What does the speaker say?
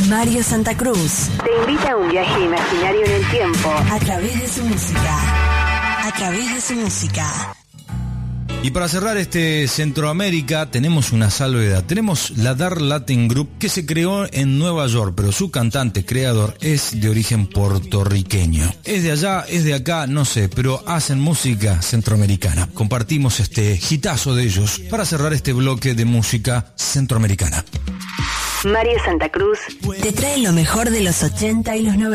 Mario Santa Cruz te invita a un viaje imaginario en el tiempo a través de su música. A través de su música. Y para cerrar este Centroamérica tenemos una salvedad. Tenemos la Dar Latin Group, que se creó en Nueva York, pero su cantante creador es de origen puertorriqueño. Es de allá, es de acá, no sé, pero hacen música centroamericana. Compartimos este hitazo de ellos para cerrar este bloque de música centroamericana. Mario Santa Cruz te trae lo mejor de los 80 y los 90.